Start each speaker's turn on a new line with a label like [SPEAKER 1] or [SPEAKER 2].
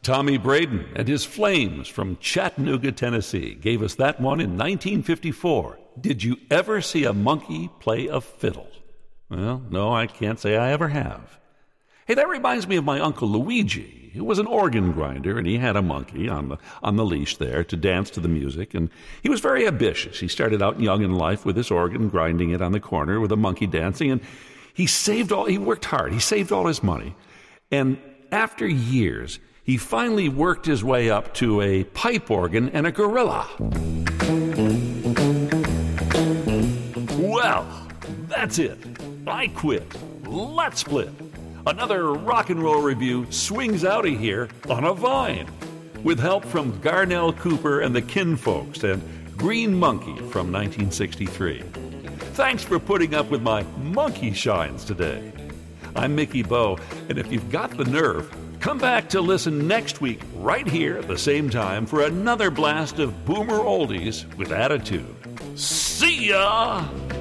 [SPEAKER 1] Tommy Braden and his Flames from Chattanooga, Tennessee gave us that one in 1954. Did you ever see a monkey play a fiddle? Well, no, I can't say I ever have. Hey, that reminds me of my Uncle Luigi, who was an organ grinder, and he had a monkey on the leash there to dance to the music, and he was very ambitious. He started out young in life with this organ, grinding it on the corner with a monkey dancing, and he worked hard. He saved all his money, and after years, he finally worked his way up to a pipe organ and a gorilla. Well, that's it. I quit. Let's split. Another rock and roll review swings out of here on a vine, with help from Garnell Cooper and the Kinfolks and Green Monkey from 1963. Thanks for putting up with my monkey shines today. I'm Mickey Bowe, and if you've got the nerve, come back to listen next week right here at the same time for another blast of boomer oldies with attitude. See ya!